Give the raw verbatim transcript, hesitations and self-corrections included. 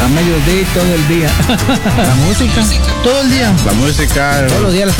A mediodía y todo el día. La música. Todo el día. La música. Todos los días.